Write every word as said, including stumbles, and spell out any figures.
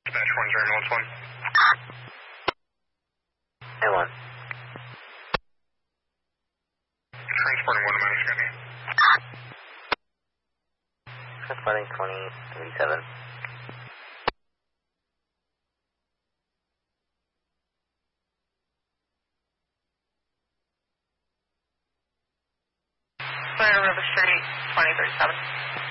Dispatch one zero ambulance one. A one. Transporting one to Madagascar. Transporting twenty thirty-seven. Clear River Street, twenty thirty-seven.